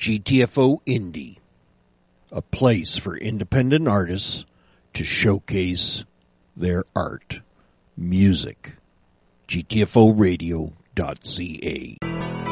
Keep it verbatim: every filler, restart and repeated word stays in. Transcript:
G T F O Indie, a place for independent artists to showcase their art. Music. G T F O radio dot C A.